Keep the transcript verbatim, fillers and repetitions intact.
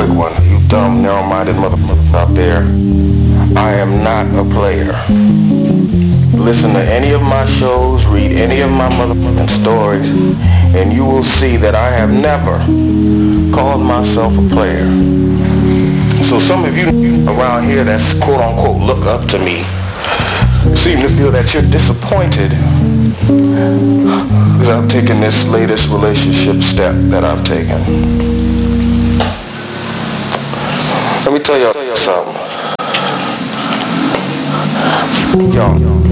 quick one. You dumb, narrow-minded motherfuckers out there. I am not a player. Listen to any of my shows, read any of my motherfucking stories, and you will see that I have never called myself a player. So some of you around here that's quote-unquote look up to me seem to feel that you're disappointed because I've taken this latest relationship step that I've taken. Let me tell y'all something. Y'all.